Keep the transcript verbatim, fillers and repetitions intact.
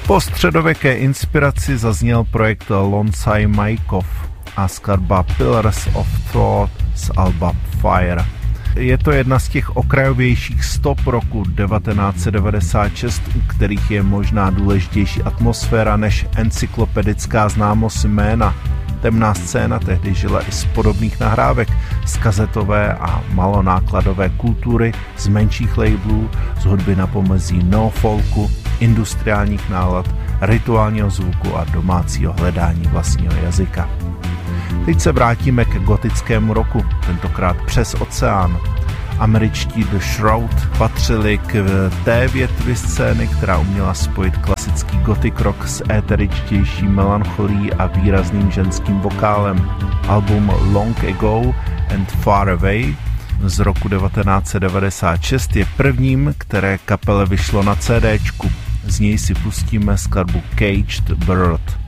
Po středověké inspiraci zazněl projekt Lonsai Maikov a skladba Pillars of Thought z alba Fire. Je to jedna z těch okrajovějších stop roku devatenáct set devadesát šest, u kterých je možná důležitější atmosféra než encyklopedická známost jména. Temná scéna tehdy žila i z podobných nahrávek, z kazetové a malonákladové kultury, z menších labelů, z hudby na pomezí neofolku, industriálních nálad, rituálního zvuku a domácího hledání vlastního jazyka. Teď se vrátíme k gotickému roku, tentokrát přes oceán. Američtí The Shroud patřili k té větvi scény, která uměla spojit klasický gothic rock s éteričtější melancholí a výrazným ženským vokálem. Album Long Ago and Far Away z roku devatenáct set devadesát šest je prvním, které kapele vyšlo na CDčku. Z něj si pustíme skladbu Caged Bird.